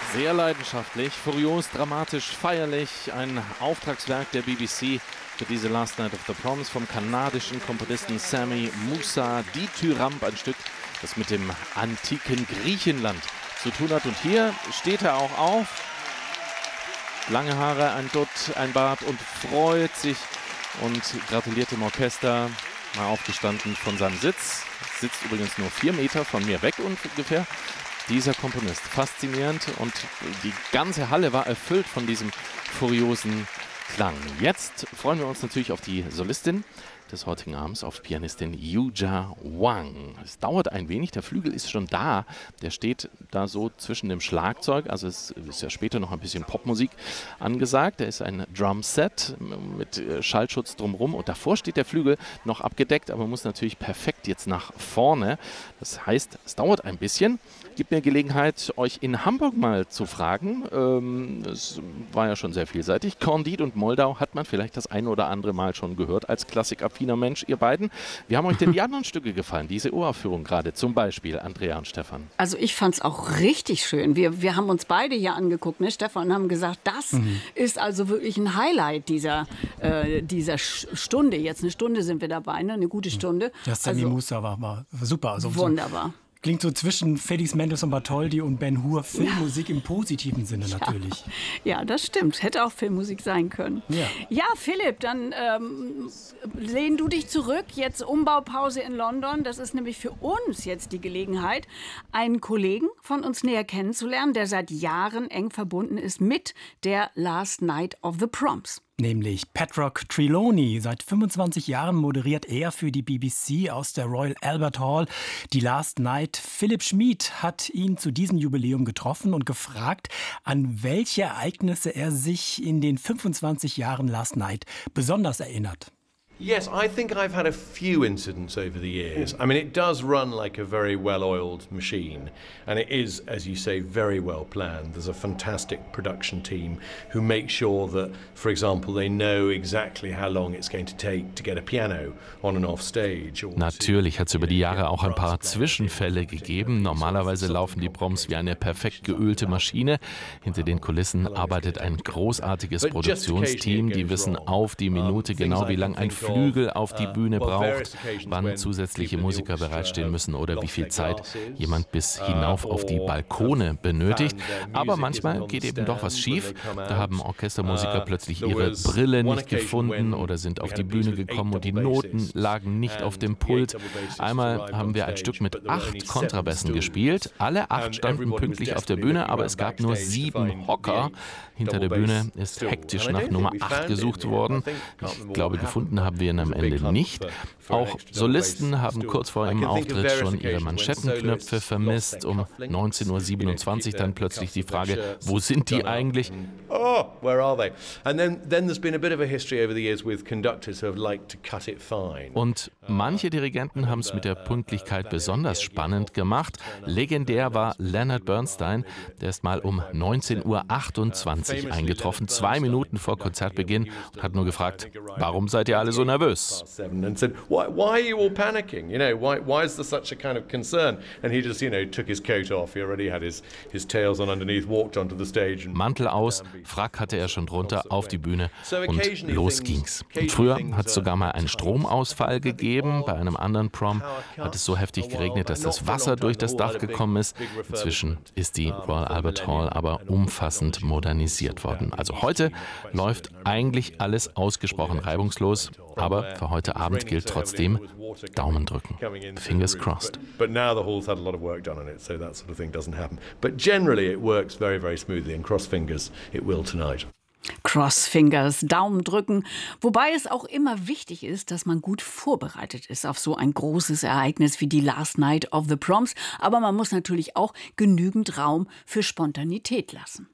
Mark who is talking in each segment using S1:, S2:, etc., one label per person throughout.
S1: Sehr leidenschaftlich, furios, dramatisch, feierlich. Ein Auftragswerk der BBC für diese Last Night of the Proms vom kanadischen Komponisten Sami Moussa Dithyramb. Ein Stück, das mit dem antiken Griechenland zu tun hat. Und hier steht er auch auf. Lange Haare, ein Dutt, ein Bart und freut sich und gratuliert dem Orchester. Mal aufgestanden von seinem Sitz. Sitzt übrigens nur 4 Meter von mir weg ungefähr. Dieser Komponist, faszinierend, und die ganze Halle war erfüllt von diesem furiosen Klang. Jetzt freuen wir uns natürlich auf die Solistin des heutigen Abends, auf Pianistin Yuja Wang. Es dauert ein wenig, der Flügel ist schon da, der steht da so zwischen dem Schlagzeug, also es ist ja später noch ein bisschen Popmusik angesagt. Da ist ein Drumset mit Schallschutz drumherum und davor steht der Flügel noch abgedeckt, aber muss natürlich perfekt jetzt nach vorne. Das heißt, es dauert ein bisschen. Gibt mir Gelegenheit, euch in Hamburg mal zu fragen. Es war ja schon sehr vielseitig. Candide und Moldau hat man vielleicht das ein oder andere Mal schon gehört als klassikaffiner Mensch, ihr beiden. Wie haben euch denn die anderen Stücke gefallen? Diese Uraufführung gerade, zum Beispiel Andrea und Stefan.
S2: Also ich fand es auch richtig schön. Wir haben uns beide hier angeguckt, ne, Stefan, und haben gesagt, das ist also wirklich ein Highlight dieser Stunde. Jetzt eine Stunde sind wir dabei, ne? Eine gute Stunde.
S3: Ja, Sami Moussa war super. Also
S2: wunderbar.
S3: Klingt so zwischen Felix Mendelssohn Bartholdy und Ben Hur. Filmmusik im positiven Sinne natürlich.
S2: Ja, das stimmt. Hätte auch Filmmusik sein können. Ja, Philipp, dann lehn du dich zurück. Jetzt Umbaupause in London. Das ist nämlich für uns jetzt die Gelegenheit, einen Kollegen von uns näher kennenzulernen, der seit Jahren eng verbunden ist mit der Last Night of the Proms.
S3: Nämlich Patrick Trelawney. Seit 25 Jahren moderiert er für die BBC aus der Royal Albert Hall die Last Night. Philipp Schmid hat ihn zu diesem Jubiläum getroffen und gefragt, an welche Ereignisse er sich in den 25 Jahren Last Night besonders erinnert.
S4: Yes, I think I've had a few incidents over the years. I mean, it does run like a very well-oiled machine, and it is, as you say, very well planned. There's a fantastic production team who make sure that, for example, they know exactly how long it's going to take to get a piano on and off stage.
S1: Natürlich hat es über die Jahre auch ein paar Zwischenfälle gegeben. Normalerweise laufen die Proms wie eine perfekt geölte Maschine. Hinter den Kulissen arbeitet ein großartiges Produktionsteam. Die wissen auf die Minute genau, wie lang ein Flügel auf die Bühne braucht, wann zusätzliche Musiker bereitstehen müssen oder wie viel Zeit jemand bis hinauf auf die Balkone benötigt. Aber manchmal geht eben doch was schief. Da haben Orchestermusiker plötzlich ihre Brille nicht gefunden oder sind auf die Bühne gekommen und die Noten lagen nicht auf dem Pult. Einmal haben wir ein Stück mit 8 Kontrabässen gespielt. Alle 8 standen pünktlich auf der Bühne, aber es gab nur 7 Hocker. Hinter der Bühne ist hektisch nach Nummer 8 gesucht worden. Ich glaube, gefunden haben wir ihn am Ende nicht. Auch Solisten haben kurz vor ihrem Auftritt schon ihre Manschettenknöpfe vermisst. Um 19:27 Uhr dann plötzlich die Frage, wo sind die eigentlich?
S4: Oh, where are they? And then there's been a bit of a history over the years with conductors who have liked to cut it fine.
S1: Und manche Dirigenten haben es mit der Pünktlichkeit besonders spannend gemacht. Legendär war Leonard Bernstein, der ist mal um 19:28 Uhr eingetroffen, 2 Minuten vor Konzertbeginn, und hat nur gefragt, warum seid ihr alle so nervös?
S4: And said, why are you all panicking? You know, why is there such a kind of concern? And he just, took his coat off. He already had his tails on underneath, walked onto the stage.
S1: Mantel aus, Frack hatte er schon drunter, auf die Bühne und los ging's. Und früher hat es sogar mal einen Stromausfall gegeben. Bei einem anderen Prom hat es so heftig geregnet, dass das Wasser durch das Dach gekommen ist. Inzwischen ist die Royal Albert Hall aber umfassend modernisiert worden. Also heute läuft eigentlich alles ausgesprochen reibungslos, aber für heute Abend gilt trotzdem Daumen drücken. Fingers crossed.
S4: But now the hall's had a lot of work done on it, so that sort of thing doesn't happen. But generally it works very, very smoothly, and cross fingers, it will tonight.
S2: Crossfingers, Daumen drücken. Wobei es auch immer wichtig ist, dass man gut vorbereitet ist auf so ein großes Ereignis wie die Last Night of the Proms. Aber man muss natürlich auch genügend Raum für Spontanität lassen.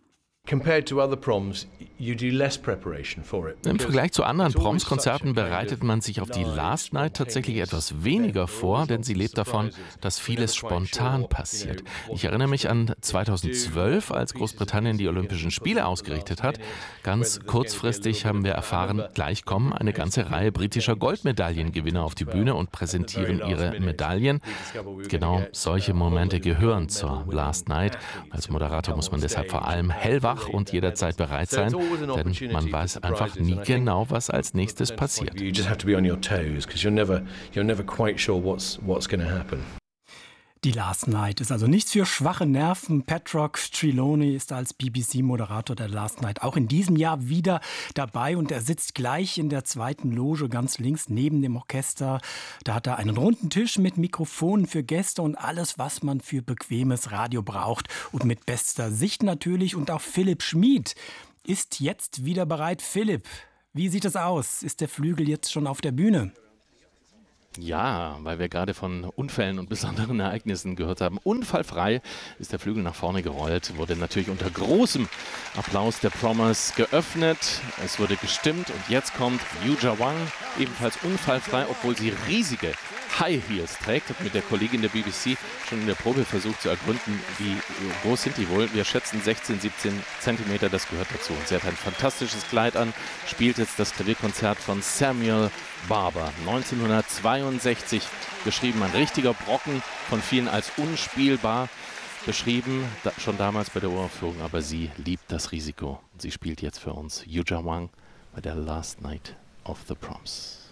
S4: Compared to other proms, you do less preparation for it.
S1: Im Vergleich zu anderen Proms-Konzerten bereitet man sich auf die Last Night tatsächlich etwas weniger vor, denn sie lebt davon, dass vieles spontan passiert. Ich erinnere mich an 2012, als Großbritannien die Olympischen Spiele ausgerichtet hat. Ganz kurzfristig haben wir erfahren, gleich kommen eine ganze Reihe britischer Goldmedaillengewinner auf die Bühne und präsentieren ihre Medaillen. Genau solche Momente gehören zur Last Night. Als Moderator muss man deshalb vor allem hellwach und jederzeit bereit sein, denn man weiß einfach nie genau, was als nächstes passiert.
S4: You just have to be on your toes, because you're never quite sure what's going to happen.
S3: Die Last Night ist also nichts für schwache Nerven. Patrick Trelawney ist als BBC-Moderator der Last Night auch in diesem Jahr wieder dabei und er sitzt gleich in der zweiten Loge ganz links neben dem Orchester. Da hat er einen runden Tisch mit Mikrofonen für Gäste und alles, was man für bequemes Radio braucht. Und mit bester Sicht natürlich. Und auch Philipp Schmid ist jetzt wieder bereit. Philipp, wie sieht es aus? Ist der Flügel jetzt schon auf der Bühne?
S1: Ja, weil wir gerade von Unfällen und besonderen Ereignissen gehört haben. Unfallfrei ist der Flügel nach vorne gerollt, wurde natürlich unter großem Applaus der Prommers geöffnet. Es wurde gestimmt und jetzt kommt Yuja Wang, ebenfalls unfallfrei, obwohl sie riesige High Heels trägt. Hat mit der Kollegin der BBC schon in der Probe versucht zu ergründen, wie groß sind die wohl. Wir schätzen 16, 17 Zentimeter, das gehört dazu. Und sie hat ein fantastisches Kleid an, spielt jetzt das Klavierkonzert von Samuel Barber, 1962 geschrieben, ein richtiger Brocken, von vielen als unspielbar beschrieben, schon damals bei der Uraufführung, aber sie liebt das Risiko. Sie spielt jetzt für uns Yuja Wang bei der Last Night of the Proms.